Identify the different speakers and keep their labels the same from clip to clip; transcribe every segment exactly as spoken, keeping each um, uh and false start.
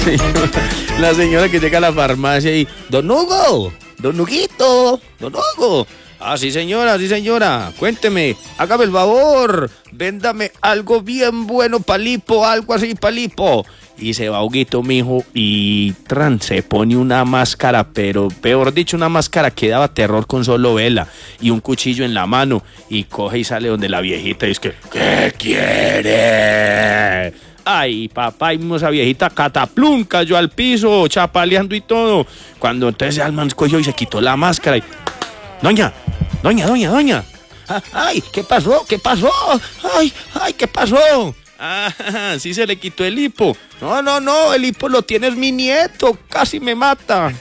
Speaker 1: La señora que llega a la farmacia y, don Hugo, don Huguito, don Hugo. Ah, sí señora, sí señora, cuénteme, hágame el favor, véndame algo bien bueno palipo, algo así palipo. Y se va Huguito, mijo, y tran, se pone una máscara, pero peor dicho, una máscara que daba terror con solo vela, y un cuchillo en la mano, y coge y sale donde la viejita y dice que, ¿qué quiere? Ay, papá, y esa viejita cataplum cayó al piso, chapaleando y todo. Cuando entonces Alman cogió y se quitó la máscara y... Doña, doña, doña, doña. Ay, ¿qué pasó? ¿Qué pasó? Ay, ay, ¿qué pasó? Ah, sí se le quitó el hipo. No, no, no, el hipo lo tiene mi nieto, casi me mata.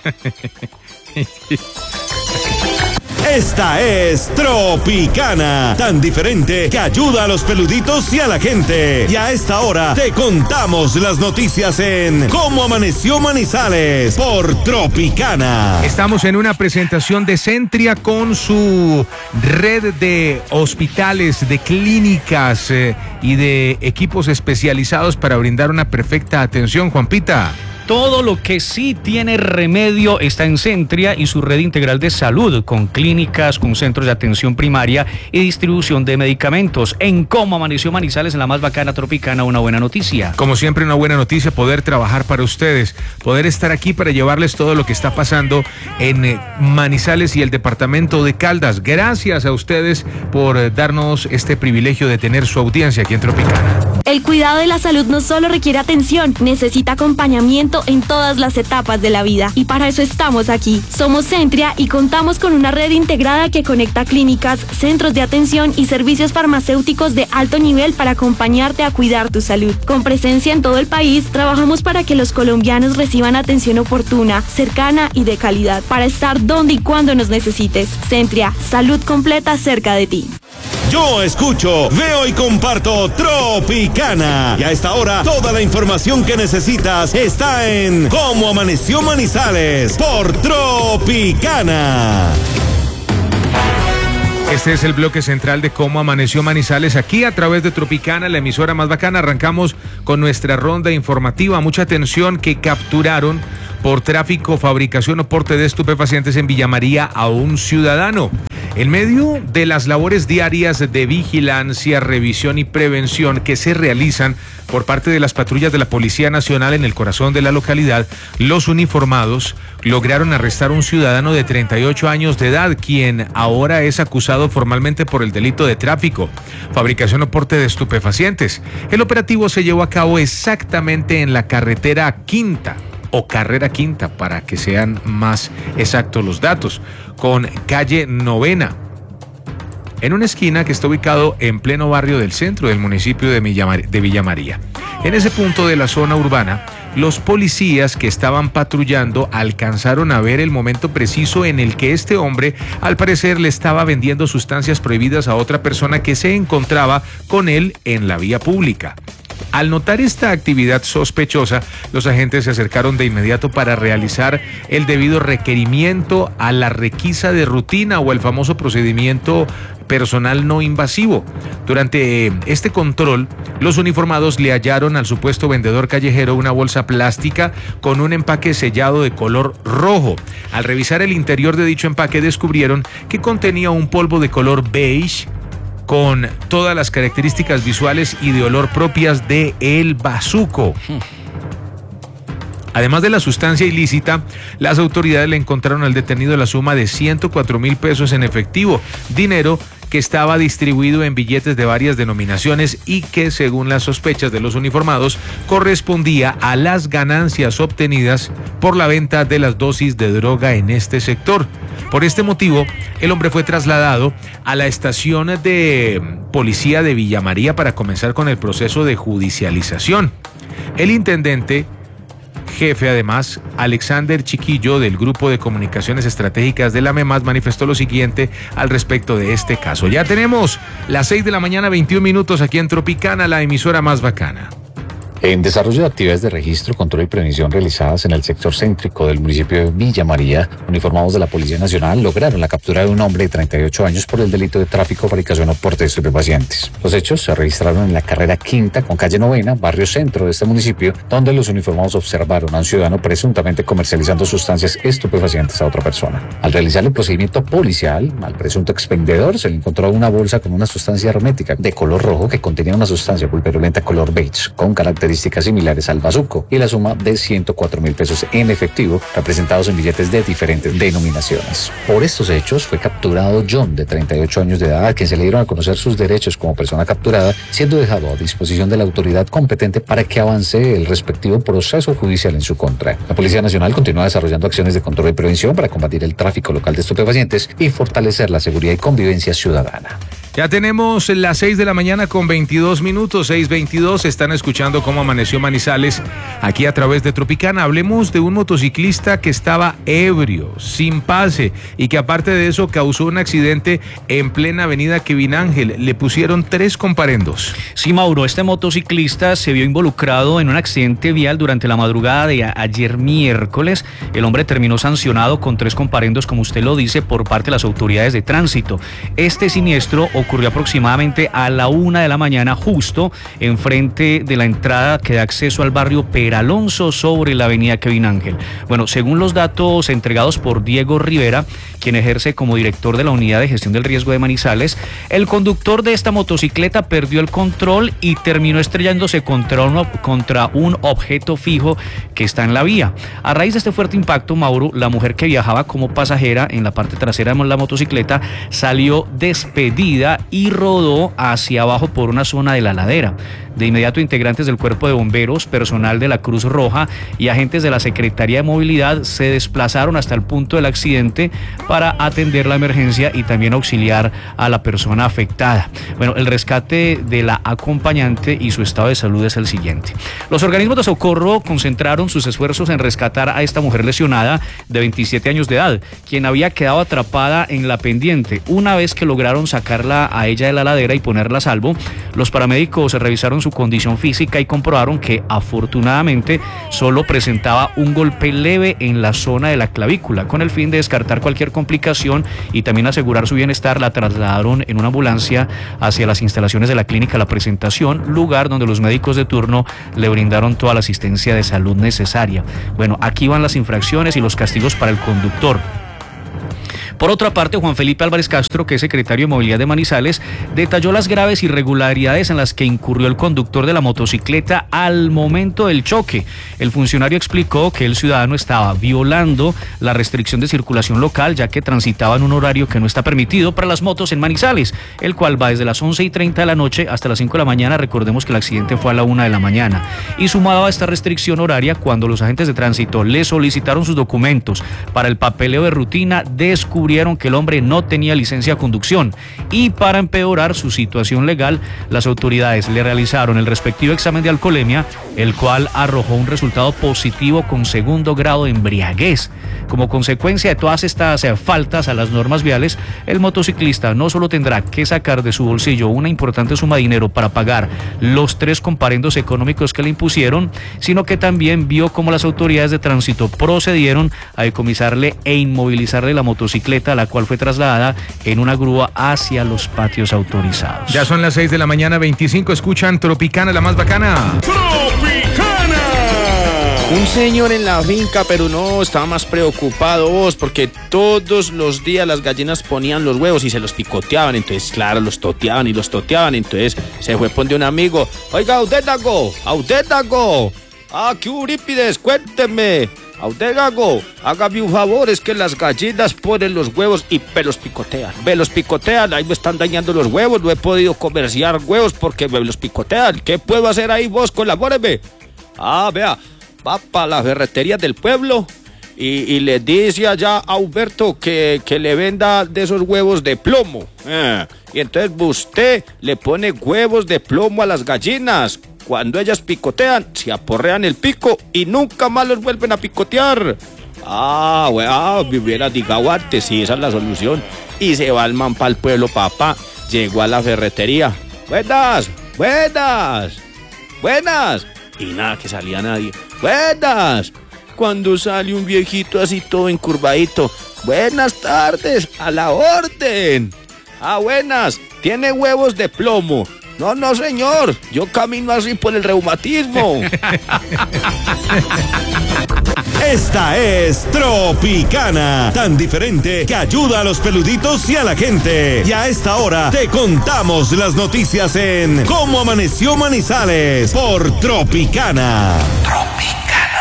Speaker 2: Esta es Tropicana, tan diferente que ayuda a los peluditos y a la gente. Y a esta hora te contamos las noticias en Cómo Amaneció Manizales por Tropicana.
Speaker 3: Estamos en una presentación de Centria con su red de hospitales, de clínicas eh, y de equipos especializados para brindar una perfecta atención. Juanpita.
Speaker 4: Todo lo que sí tiene remedio está en Centria y su red integral de salud, con clínicas, con centros de atención primaria y distribución de medicamentos. En Cómo Amaneció Manizales, en la más bacana Tropicana, una buena noticia.
Speaker 3: Como siempre, una buena noticia, poder trabajar para ustedes, poder estar aquí para llevarles todo lo que está pasando en Manizales y el departamento de Caldas. Gracias a ustedes por darnos este privilegio de tener su audiencia aquí en Tropicana.
Speaker 5: El cuidado de la salud no solo requiere atención, necesita acompañamiento en todas las etapas de la vida. Y para eso estamos aquí. Somos Centria y contamos con una red integrada que conecta clínicas, centros de atención y servicios farmacéuticos de alto nivel para acompañarte a cuidar tu salud. Con presencia en todo el país, trabajamos para que los colombianos reciban atención oportuna, cercana y de calidad, para estar donde y cuando nos necesites. Centria, salud completa cerca de ti.
Speaker 2: Yo escucho, veo y comparto Tropicana. Y a esta hora, toda la información que necesitas está en Cómo Amaneció Manizales por Tropicana.
Speaker 3: Este es el bloque central de Cómo Amaneció Manizales, aquí a través de Tropicana, la emisora más bacana. Arrancamos con nuestra ronda informativa. Mucha atención, que capturaron por tráfico, fabricación o porte de estupefacientes en Villa María a un ciudadano. En medio de las labores diarias de vigilancia, revisión y prevención que se realizan por parte de las patrullas de la Policía Nacional en el corazón de la localidad, los uniformados lograron arrestar a un ciudadano de treinta y ocho años de edad, quien ahora es acusado formalmente por el delito de tráfico, fabricación o porte de estupefacientes. El operativo se llevó a cabo exactamente en la carretera Quinta, o carrera Quinta, para que sean más exactos los datos, con calle Novena, en una esquina que está ubicado en pleno barrio del centro del municipio de Villa María, de Villa María. En ese punto de la zona urbana, los policías que estaban patrullando alcanzaron a ver el momento preciso en el que este hombre, al parecer, le estaba vendiendo sustancias prohibidas a otra persona que se encontraba con él en la vía pública. Al notar esta actividad sospechosa, los agentes se acercaron de inmediato para realizar el debido requerimiento a la requisa de rutina o el famoso procedimiento personal no invasivo. Durante este control, los uniformados le hallaron al supuesto vendedor callejero una bolsa plástica con un empaque sellado de color rojo. Al revisar el interior de dicho empaque, descubrieron que contenía un polvo de color beige con todas las características visuales y de olor propias de el bazuco. Además de la sustancia ilícita, las autoridades le encontraron al detenido la suma de ciento cuatro mil pesos en efectivo, dinero que estaba distribuido en billetes de varias denominaciones y que, según las sospechas de los uniformados, correspondía a las ganancias obtenidas por la venta de las dosis de droga en este sector. Por este motivo, el hombre fue trasladado a la estación de policía de Villa María para comenzar con el proceso de judicialización. El intendente jefe, además, Alexander Chiquillo, del Grupo de Comunicaciones Estratégicas de la MEMAS, manifestó lo siguiente al respecto de este caso. Ya tenemos las seis de la mañana, veintiún minutos aquí en Tropicana, la emisora más bacana.
Speaker 6: En desarrollo de actividades de registro, control y prevención realizadas en el sector céntrico del municipio de Villa María, uniformados de la Policía Nacional lograron la captura de un hombre de treinta y ocho años por el delito de tráfico, fabricación o porte de estupefacientes. Los hechos se registraron en la carrera quinta con calle novena, barrio centro de este municipio, donde los uniformados observaron a un ciudadano presuntamente comercializando sustancias estupefacientes a otra persona. Al realizar el procedimiento policial, al presunto expendedor se le encontró una bolsa con una sustancia hermética de color rojo que contenía una sustancia pulverulenta color beige con características similares al bazuco y la suma de ciento cuatro mil pesos en efectivo representados en billetes de diferentes denominaciones. Por estos hechos fue capturado John, de treinta y ocho años de edad, a quien se le dieron a conocer sus derechos como persona capturada, siendo dejado a disposición de la autoridad competente para que avance el respectivo proceso judicial en su contra. La Policía Nacional continúa desarrollando acciones de control y prevención para combatir el tráfico local de estupefacientes y fortalecer la seguridad y convivencia ciudadana.
Speaker 3: Ya tenemos las seis de la mañana con veintidós minutos, seis veintidós. Están escuchando cómo amaneció Manizales aquí a través de Tropicana. Hablemos de un motociclista que estaba ebrio, sin pase, y que aparte de eso causó un accidente en plena avenida Kevin Ángel. Le pusieron tres comparendos.
Speaker 4: Sí, Mauro, este motociclista se vio involucrado en un accidente vial durante la madrugada de ayer miércoles. El hombre terminó sancionado con tres comparendos, como usted lo dice, por parte de las autoridades de tránsito. Este siniestro ocurrió aproximadamente a la una de la mañana, justo enfrente de la entrada que da acceso al barrio Peralonso sobre la avenida Kevin Ángel. Bueno, según los datos entregados por Diego Rivera, quien ejerce como director de la Unidad de Gestión del Riesgo de Manizales, el conductor de esta motocicleta perdió el control y terminó estrellándose contra un, contra un objeto fijo que está en la vía. A raíz de este fuerte impacto, Mauro, la mujer que viajaba como pasajera en la parte trasera de la motocicleta salió despedida y rodó hacia abajo por una zona de la ladera. De inmediato, integrantes del Cuerpo de Bomberos, personal de la Cruz Roja y agentes de la Secretaría de Movilidad se desplazaron hasta el punto del accidente para atender la emergencia y también auxiliar a la persona afectada. Bueno, el rescate de la acompañante y su estado de salud es el siguiente. Los organismos de socorro concentraron sus esfuerzos en rescatar a esta mujer lesionada de veintisiete años de edad, quien había quedado atrapada en la pendiente. Una vez que lograron sacarla a ella de la ladera y ponerla a salvo, los paramédicos revisaron su condición física y comprobaron que afortunadamente solo presentaba un golpe leve en la zona de la clavícula. Con el fin de descartar cualquier complicación y también asegurar su bienestar, la trasladaron en una ambulancia hacia las instalaciones de la Clínica La Presentación, lugar donde los médicos de turno le brindaron toda la asistencia de salud necesaria. Bueno, aquí van las infracciones y los castigos para el conductor. Por otra parte, Juan Felipe Álvarez Castro, que es secretario de Movilidad de Manizales, detalló las graves irregularidades en las que incurrió el conductor de la motocicleta al momento del choque. El funcionario explicó que el ciudadano estaba violando la restricción de circulación local, ya que transitaba en un horario que no está permitido para las motos en Manizales, el cual va desde las once y treinta de la noche hasta las cinco de la mañana. Recordemos que el accidente fue a la una de la mañana. Y sumado a esta restricción horaria, cuando los agentes de tránsito le solicitaron sus documentos para el papeleo de rutina, descubrieron que el hombre no tenía licencia de conducción, y para empeorar su situación legal, las autoridades le realizaron el respectivo examen de alcoholemia, el cual arrojó un resultado positivo con segundo grado de embriaguez. Como consecuencia de todas estas eh, faltas a las normas viales, el motociclista no solo tendrá que sacar de su bolsillo una importante suma de dinero para pagar los tres comparendos económicos que le impusieron, sino que también vio cómo las autoridades de tránsito procedieron a decomisarle e inmovilizarle la motocicleta, la cual fue trasladada en una grúa hacia los patios autorizados.
Speaker 3: Ya son las seis de la mañana, veinticinco. Escuchan Tropicana, la más bacana.
Speaker 1: ¡Tropicana! Un señor en la finca, pero no, estaba más preocupado vos, porque todos los días las gallinas ponían los huevos y se los picoteaban. Entonces, claro, los toteaban y los toteaban. Entonces se fue por de un amigo. Oiga, Audétago, Audétago. Ah, qué Eurípides, cuénteme. Audétago, hágame un favor, es que las gallinas ponen los huevos y me los picotean. Me los picotean, ahí me están dañando los huevos, no he podido comerciar huevos porque me los picotean. ¿Qué puedo hacer ahí vos? Colabóreme. Ah, vea, va para la ferretería del pueblo y, y le dice allá a Humberto que, que le venda de esos huevos de plomo. Eh, y entonces usted le pone huevos de plomo a las gallinas. Cuando ellas picotean, se aporrean el pico y nunca más los vuelven a picotear. Ah, bueno, me hubiera digado antes, sí, esa es la solución. Y se va el man para el pueblo, papá. Llegó a la ferretería. Buenas, buenas, buenas. y nada, que salía nadie. ¡Buenas! Cuando sale un viejito así todo encurvadito. ¡Buenas tardes! ¡A la orden! ¡Ah, buenas! ¿Tiene huevos de plomo? No, no, señor. Yo camino así por el reumatismo.
Speaker 2: Esta es Tropicana, tan diferente que ayuda a los peluditos y a la gente. Y a esta hora te contamos las noticias en Cómo Amaneció Manizales por Tropicana. Tropicana.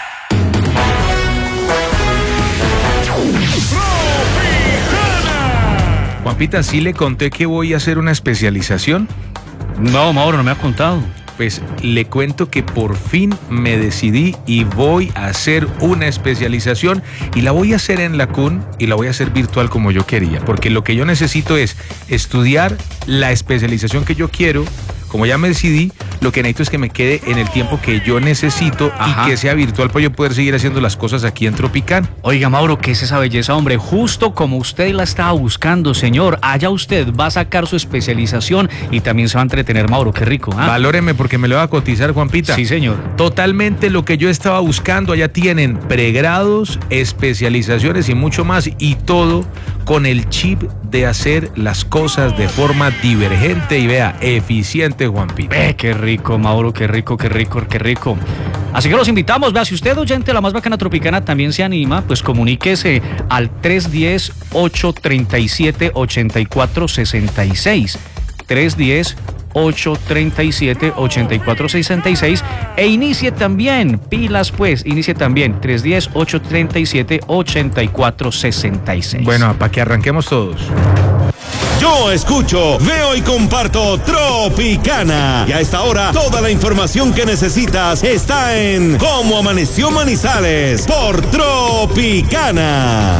Speaker 3: Juanpita, ¿sí le conté que voy a hacer una especialización?
Speaker 4: No, Mauro, no me ha contado.
Speaker 3: Pues le cuento que por fin me decidí y voy a hacer una especialización y la voy a hacer en la C U N y la voy a hacer virtual como yo quería, porque lo que yo necesito es estudiar la especialización que yo quiero. Como ya me decidí, lo que necesito es que me quede en el tiempo que yo necesito. Ajá. Y que sea virtual para yo poder seguir haciendo las cosas aquí en Tropicana.
Speaker 4: Oiga, Mauro, ¿qué es esa belleza, hombre? Justo como usted la estaba buscando, señor. Allá usted va a sacar su especialización y también se va a entretener, Mauro. Qué rico, ¿ah?
Speaker 3: Valóreme porque me lo va a cotizar, Juanpita.
Speaker 4: Sí, señor.
Speaker 3: Totalmente lo que yo estaba buscando. Allá tienen pregrados, especializaciones y mucho más. Y todo con el chip de hacer las cosas de forma divergente y, vea, eficiente, Juanpita.
Speaker 4: Ve, qué rico, Mauro, qué rico, qué rico, qué rico. Así que los invitamos, vea, si usted, oyente de la más bacana Tropicana, también se anima, pues comuníquese al tres uno cero, ocho tres siete, ocho cuatro seis seis. tres uno cero, ocho tres siete, ocho cuatro seis seis e inicie también, pilas pues, inicie también, tres uno cero, ocho tres siete, ocho cuatro seis seis.
Speaker 3: Bueno, para que arranquemos todos.
Speaker 2: Yo escucho, veo y comparto Tropicana. Y a esta hora, toda la información que necesitas está en Cómo Amaneció Manizales por Tropicana.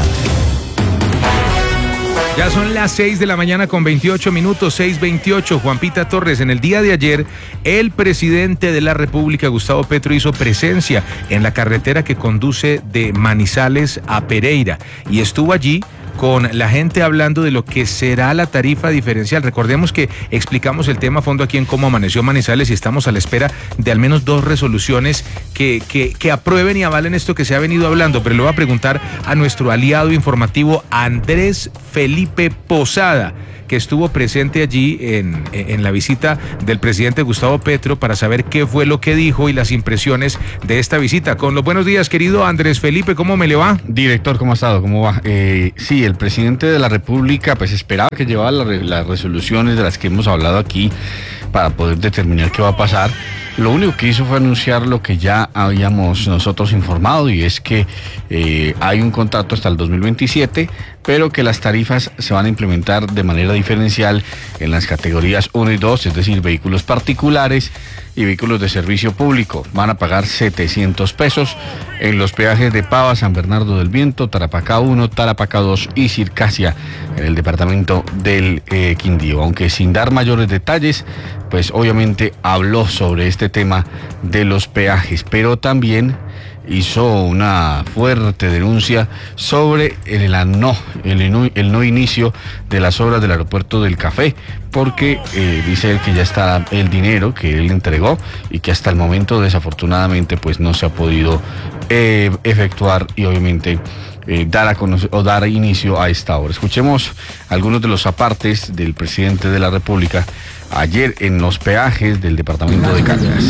Speaker 3: Ya son las seis de la mañana con veintiocho minutos, seis veintiocho. Juanpita Torres, en el día de ayer, el presidente de la República, Gustavo Petro, hizo presencia en la carretera que conduce de Manizales a Pereira y estuvo allí con la gente hablando de lo que será la tarifa diferencial. Recordemos que explicamos el tema a fondo aquí en Cómo Amaneció Manizales y estamos a la espera de al menos dos resoluciones que, que, que aprueben y avalen esto que se ha venido hablando. Pero le voy a preguntar a nuestro aliado informativo Andrés Felipe Posada, que estuvo presente allí en, en la visita del presidente Gustavo Petro, para saber qué fue lo que dijo y las impresiones de esta visita. Con los buenos días, querido Andrés Felipe, ¿cómo me le va?
Speaker 7: Director, ¿cómo ha estado? ¿Cómo va? Eh, sí, el presidente de la República pues esperaba que llevara la, las resoluciones de las que hemos hablado aquí para poder determinar qué va a pasar. Lo único que hizo fue anunciar lo que ya habíamos nosotros informado, y es que eh, hay un contrato hasta el dos mil veintisiete, pero que las tarifas se van a implementar de manera diferencial en las categorías uno y dos, es decir, vehículos particulares y vehículos de servicio público. Van a pagar setecientos pesos en los peajes de Pava, San Bernardo del Viento, Tarapacá uno, Tarapacá dos y Circasia en el departamento del eh, Quindío. Aunque sin dar mayores detalles, pues obviamente habló sobre este tema de los peajes, pero también hizo una fuerte denuncia sobre el, no, el, el no inicio de las obras del aeropuerto del Café, porque eh, dice él que ya está el dinero que él entregó y que hasta el momento desafortunadamente pues no se ha podido eh, efectuar y obviamente eh, dar a conocer o dar inicio a esta obra. Escuchemos algunos de los apartes del presidente de la República ayer en los peajes del departamento de Caldas.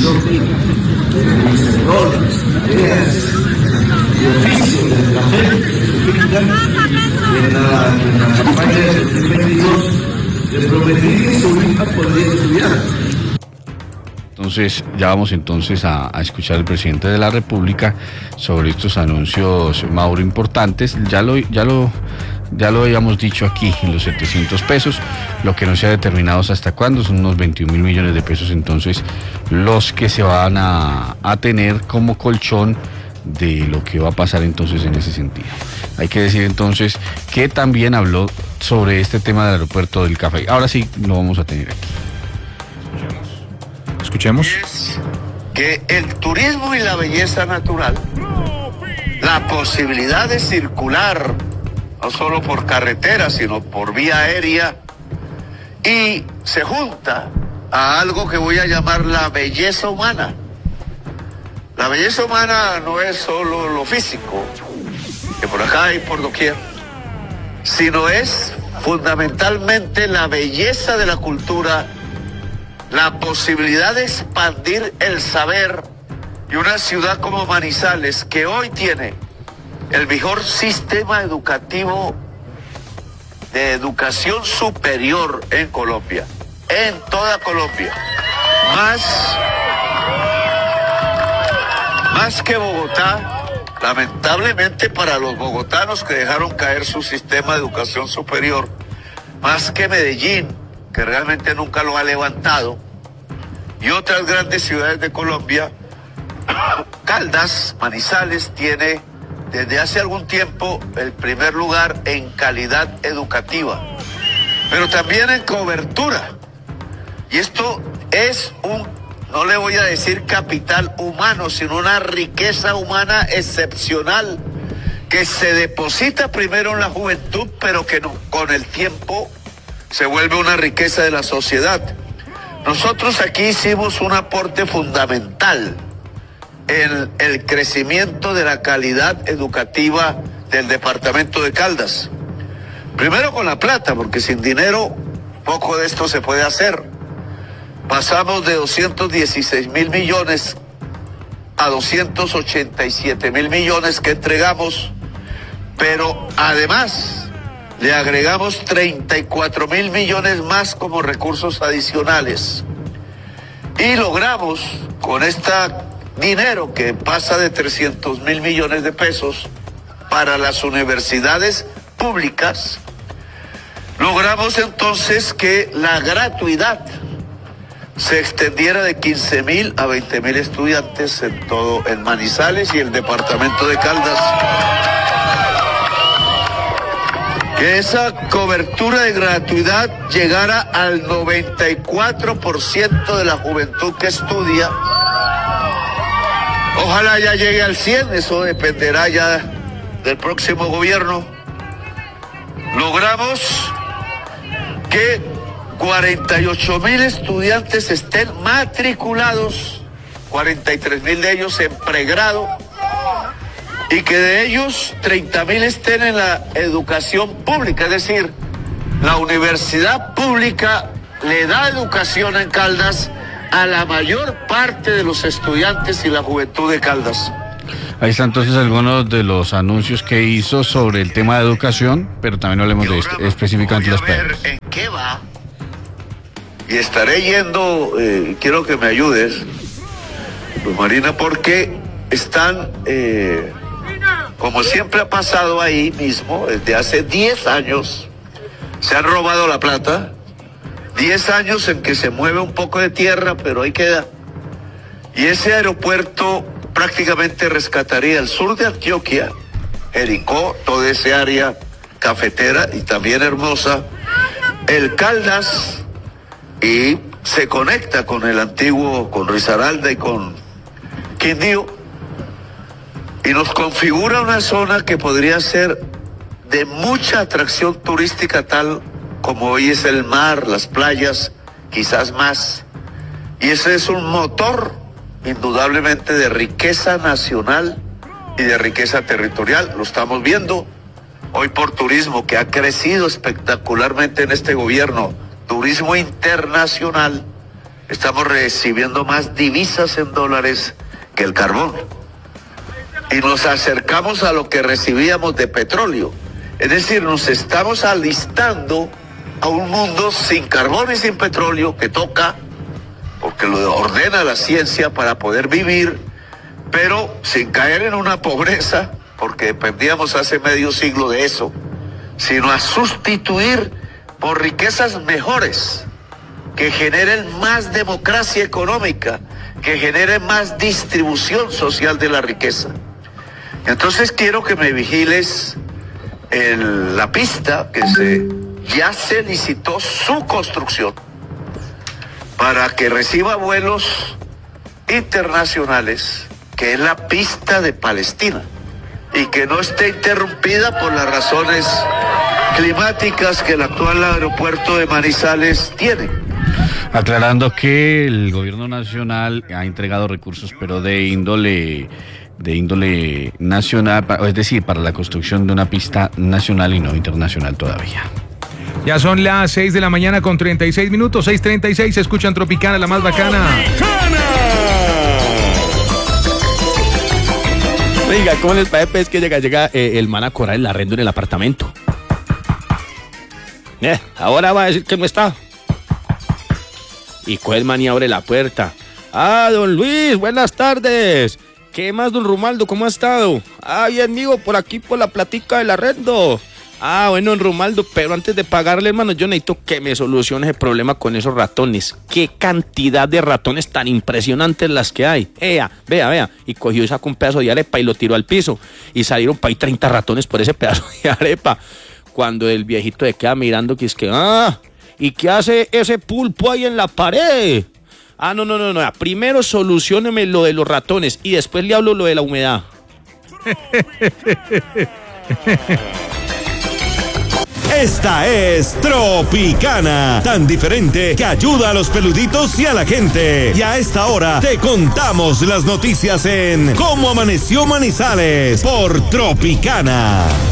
Speaker 7: Entonces, ya vamos entonces a, a escuchar al presidente de la República sobre estos anuncios, Mauro, importantes. Ya lo, ya lo, ya lo habíamos dicho aquí, en los setecientos pesos, lo que no se ha determinado es hasta cuándo, son unos veintiún mil millones de pesos, entonces, los que se van a, a tener como colchón de lo que va a pasar entonces en ese sentido. Hay que decir entonces que también habló sobre este tema del aeropuerto del Café. Ahora sí, lo vamos a tener aquí.
Speaker 3: Escuchemos.
Speaker 8: Es que el turismo y la belleza natural, la posibilidad de circular no solo por carretera, sino por vía aérea, y se junta a algo que voy a llamar la belleza humana, La belleza humana no es solo lo físico, que por acá y por doquier, sino es fundamentalmente la belleza de la cultura, la posibilidad de expandir el saber, y una ciudad como Manizales, que hoy tiene el mejor sistema educativo de educación superior en Colombia, en toda Colombia, más, más que Bogotá, lamentablemente para los bogotanos que dejaron caer su sistema de educación superior, más que Medellín, que realmente nunca lo ha levantado, y otras grandes ciudades de Colombia. Caldas, Manizales, tiene desde hace algún tiempo el primer lugar en calidad educativa, pero también en cobertura. Y esto es un, no le voy a decir capital humano, sino una riqueza humana excepcional que se deposita primero en la juventud, pero que no, con el tiempo se vuelve una riqueza de la sociedad. Nosotros aquí hicimos un aporte fundamental en el crecimiento de la calidad educativa del departamento de Caldas. Primero con la plata, porque sin dinero poco de esto se puede hacer. Pasamos de doscientos dieciséis mil millones a doscientos ochenta y siete mil millones que entregamos, pero además le agregamos treinta y cuatro mil millones más como recursos adicionales. Y logramos con este dinero que pasa de trescientos mil millones de pesos para las universidades públicas, logramos entonces que la gratuidad se extendiera de quince mil a veinte mil estudiantes en todo el Manizales y el departamento de Caldas. Que esa cobertura de gratuidad llegara al noventa y cuatro por ciento de la juventud que estudia. Ojalá ya llegue al cien, eso dependerá ya del próximo gobierno. Logramos que cuarenta y ocho mil estudiantes estén matriculados, cuarenta y tres mil de ellos en pregrado, y que de ellos treinta mil estén en la educación pública, es decir, la universidad pública le da educación en Caldas a la mayor parte de los estudiantes y la juventud de Caldas.
Speaker 7: Ahí están entonces algunos de los anuncios que hizo sobre el tema de educación, pero también hablemos de este, específicamente los perros.
Speaker 8: ¿En qué va? Y estaré yendo, eh, quiero que me ayudes, pues Marina, porque están, eh, como siempre ha pasado ahí mismo, desde hace diez años, se han robado la plata. diez años en que se mueve un poco de tierra, pero ahí queda. Y ese aeropuerto prácticamente rescataría el sur de Antioquia, Jericó, toda esa área cafetera y también hermosa, el Caldas, y se conecta con el antiguo, con Risaralda y con Quindío, y nos configura una zona que podría ser de mucha atracción turística, tal como hoy es el mar, las playas, quizás más. Y ese es un motor, indudablemente, de riqueza nacional y de riqueza territorial. Lo estamos viendo hoy por turismo, que ha crecido espectacularmente en este gobierno. Turismo internacional. Estamos recibiendo más divisas en dólares que el carbón. Y nos acercamos a lo que recibíamos de petróleo. Es decir, nos estamos alistando a un mundo sin carbón y sin petróleo, que toca, porque lo ordena la ciencia, para poder vivir, pero sin caer en una pobreza, porque dependíamos hace medio siglo de eso, sino a sustituir por riquezas mejores, que generen más democracia económica, que generen más distribución social de la riqueza. Entonces quiero que me vigiles el, la pista que se... ya se licitó su construcción para que reciba vuelos internacionales, que es la pista de Palestina, y que no esté interrumpida por las razones climáticas que el actual aeropuerto de Manizales tiene.
Speaker 7: Aclarando que el gobierno nacional ha entregado recursos, pero de índole de índole nacional, es decir, para la construcción de una pista nacional y no internacional todavía.
Speaker 3: Ya son las seis de la mañana con treinta y seis minutos, seis treinta y seis, se escuchan Tropicana, la más bacana.
Speaker 1: Oiga, ¿cómo les parece pues, que llega, llega eh, el man a cobrar el arrendo en el apartamento? Eh, ahora va a decir que no está. Y coge el man y abre la puerta. Ah, don Luis, buenas tardes. ¿Qué más, don Romaldo? ¿Cómo ha estado? Ah, bien, amigo, por aquí por la platica del arrendo. Ah, bueno, don Romaldo, pero antes de pagarle, hermano, yo necesito que me solucione ese problema con esos ratones. Qué cantidad de ratones tan impresionantes las que hay. Ea, vea, vea. Y cogió y sacó un pedazo de arepa y lo tiró al piso. Y salieron para ahí treinta ratones por ese pedazo de arepa. Cuando el viejito se queda mirando, que es que, ah, ¿y qué hace ese pulpo ahí en la pared? Ah, no, no, no, no. Primero solucióneme lo de los ratones y después le hablo lo de la humedad.
Speaker 2: Esta es Tropicana, tan diferente que ayuda a los peluditos y a la gente. Y a esta hora te contamos las noticias en Cómo Amaneció Manizales por Tropicana.